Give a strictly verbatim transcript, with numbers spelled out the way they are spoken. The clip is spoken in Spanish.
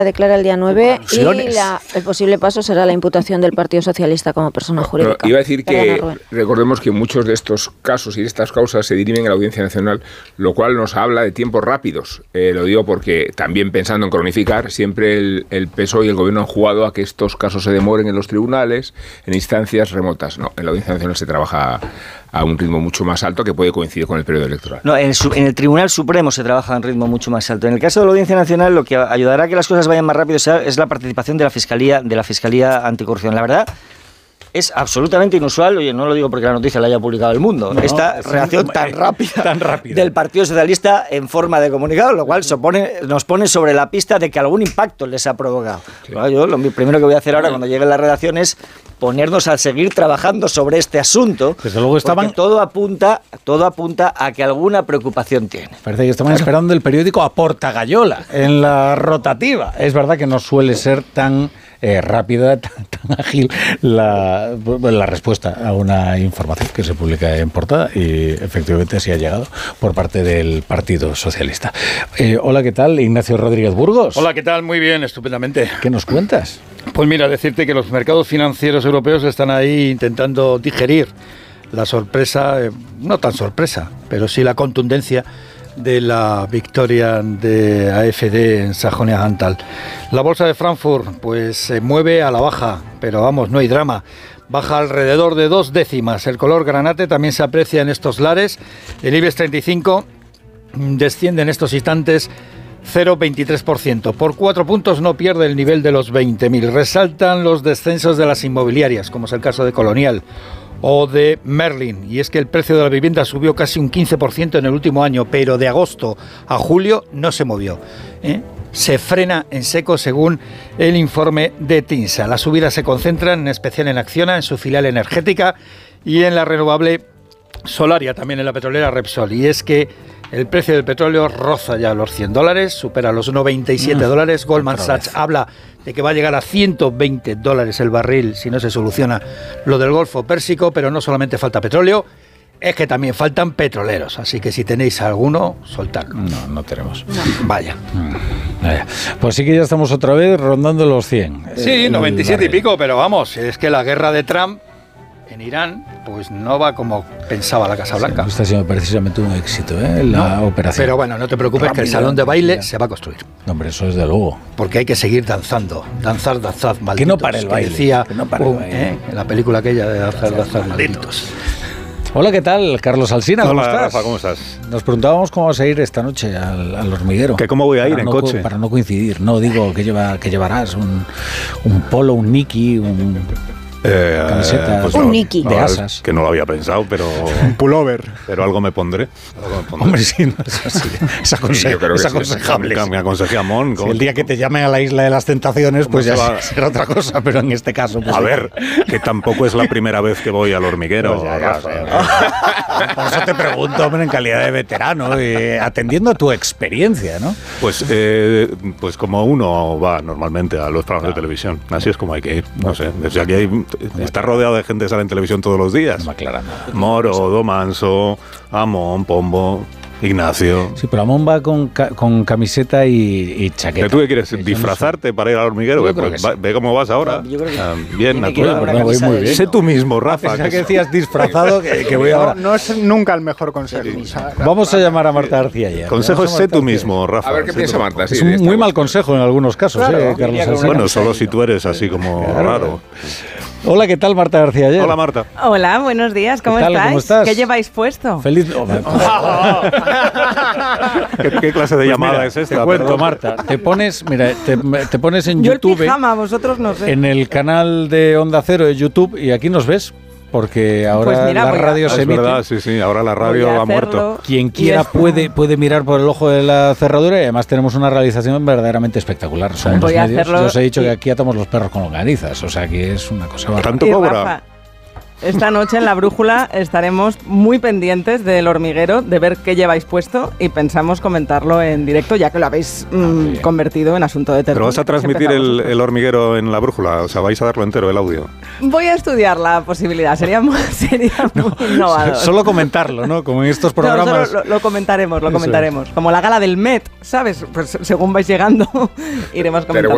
declara el día nueve y la, el posible paso será la imputación del Partido Socialista como persona jurídica. No, iba a decir que recordemos que muchos de estos casos y de estas causas se dirimen a la Audiencia Nacional, lo cual nos habla de tiempos rápidos. Eh, lo digo porque también pensando en cronificar, siempre el, el P S O E y el Gobierno han jugado a que estos casos se demoren en los tribunales, en instancias remotas. No, en la Audiencia Nacional se trabaja a un ritmo mucho más alto que puede coincidir con el periodo electoral. No, en el, en el Tribunal Supremo se trabaja a un ritmo mucho más alto. En el caso de la Audiencia Nacional, lo que ayudará a que las cosas vayan más rápido es la participación de la Fiscalía, de la Fiscalía Anticorrupción. La verdad, es absolutamente inusual, oye, no lo digo porque la noticia la haya publicado El Mundo, no, esta reacción tan eh, rápida, tan rápida del Partido Socialista en forma de comunicado, lo cual supone, nos pone sobre la pista de que algún impacto les ha provocado. Sí. Bueno, yo lo primero que voy a hacer ahora cuando lleguen las redacciones es ponernos a seguir trabajando sobre este asunto. Desde luego estaban... porque todo apunta, todo apunta a que alguna preocupación tiene. Parece que estaban esperando el periódico a Portagayola en la rotativa. Es verdad que no suele ser tan eh, rápida, tan, tan ágil la, la respuesta a una información que se publica en portada y efectivamente así ha llegado por parte del Partido Socialista. Eh, hola, ¿qué tal? Ignacio Rodríguez Burgos. Hola, ¿qué tal? Muy bien, estupendamente. ¿Qué nos cuentas? Pues mira, decirte que los mercados financieros europeos están ahí intentando digerir la sorpresa, eh, no tan sorpresa, pero sí la contundencia de la victoria de A F D en Sajonia-Anhalt. La bolsa de Frankfurt pues se mueve a la baja, pero vamos, no hay drama. Baja alrededor de dos décimas. El color granate también se aprecia en estos lares. El IBEX treinta y cinco desciende en estos instantes cero coma veintitrés por ciento. Por cuatro puntos no pierde el nivel de los veinte mil. Resaltan los descensos de las inmobiliarias, como es el caso de Colonial o de Merlin. Y es que el precio de la vivienda subió casi un quince por ciento en el último año, pero de agosto a julio no se movió, ¿eh? Se frena en seco según el informe de TINSA. Las subidas se concentran en especial en Acciona, en su filial energética y en la renovable Solaria, también en la petrolera Repsol. Y es que el precio del petróleo roza ya los cien dólares, supera los noventa y siete dólares. Goldman Sachs habla de que va a llegar a ciento veinte dólares el barril si no se soluciona lo del Golfo Pérsico, pero no solamente falta petróleo, es que también faltan petroleros, así que si tenéis alguno, soltadlo. No, no tenemos. No. Vaya. Vaya. Pues sí que ya estamos otra vez rondando los cien. Sí, noventa y siete y pico, pero vamos, es que la guerra de Trump en Irán, pues no va como pensaba la Casa Blanca. Sí, está siendo precisamente un éxito, ¿eh? La no, operación. Pero bueno, no te preocupes, rápido, que el salón de baile ya se va a construir. No, hombre, eso es de luego. Porque hay que seguir danzando. Danzar, danzar, malditos. Que no pare el baile. Que decía, que no pare el baile. ¿eh? En la película aquella de danzar, danzar, malditos. Hola, ¿qué tal? Carlos Alsina, ¿cómo Hola, estás? Rafa, ¿cómo estás? Nos preguntábamos cómo vas a ir esta noche al, al hormiguero. ¿Que cómo voy a ir para en no, coche? Para no coincidir. No, digo, ¿qué, lleva, qué llevarás? ¿Un, un polo, un Niki, un... Eh, camiseta, pues un no, Niki de no, asas. Que no lo había pensado, pero... un pullover. Pero algo me pondré. Algo me pondré. Hombre, sí, no, es así. Es, aconse- sí, yo creo es que aconsejable. Sí, me aconsejé a Mon. Si el día que te llame a la Isla de las Tentaciones, pues ya va? será otra cosa, pero en este caso... Pues a sí. ver, que tampoco es la primera vez que voy al hormiguero. Pues ya, ya, ya. Por eso te pregunto, hombre, en calidad de veterano, eh, atendiendo a tu experiencia, ¿no? Pues, eh, pues como uno va normalmente a los programas de televisión. Así es como hay que ir. No sé, o sea, aquí hay, está rodeado de gente que sale en televisión todos los días. No me aclara nada. Moro, Domanso, Amón, Pombo, Ignacio. Sí, pero Amón va con, ca- con camiseta y, y chaqueta. ¿Tú qué quieres? Sí, ¿Disfrazarte para ir al hormiguero? Yo Pues, creo que va, sí. Ve cómo vas ahora. Yo creo que Ah, bien, tiene que natural. llevar Verdad, una voy camisa muy de bien. Sé lino. tú mismo, Rafa. Pensaba que que decías disfrazado, que, que voy No, ahora... no es nunca el mejor consejo. Vamos a llamar a Marta García ya. consejo es Vamos a sé Marta tú García. mismo, Rafa. A ver qué sé piensa tú. Marta. Sí, Es de un esta muy mal bolsa. consejo en algunos casos, Claro, ¿eh, Carlos Alsina? Bueno, solo si tú eres así como raro. Hola, ¿qué tal, Marta García ayer? Hola, Marta. Hola, buenos días, ¿cómo ¿Qué tal? estáis? ¿Cómo estás? ¿Qué lleváis puesto? Feliz... Oh, ¿Qué, qué clase de Pues llamada mira, es esta? Te cuento, Perdón. Marta. Te pones, mira, te, te pones en Yo YouTube, el pijama, vosotros no sé. en el canal de Onda Cero de YouTube, y aquí nos ves, porque ahora Pues mira, la voy a- radio Ah, se es emite. verdad, sí, sí. Ahora la Voy radio a ha hacerlo. muerto. Quien Y quiera esto- puede, puede mirar por el ojo de la cerradura, y además tenemos una realización verdaderamente espectacular. Son Voy los a medios. hacerlo Yo os he dicho y- que aquí atamos los perros con longanizas, o sea que es una cosa bárbara. Tanto Y cobra. Rafa, esta noche en La Brújula estaremos muy pendientes del hormiguero, de ver qué lleváis puesto y pensamos comentarlo en directo, ya que lo habéis mm, convertido en asunto de tertulia. Pero vas a transmitir el, el hormiguero en la brújula, o sea, vais a darlo entero, el audio. Voy a estudiar la posibilidad, sería muy, sería muy innovador. Solo comentarlo, ¿no? Como en estos No, programas. solo lo, lo comentaremos, lo Eso comentaremos. Como la gala del Met, ¿sabes? Pues según vais llegando, iremos comentando. Pero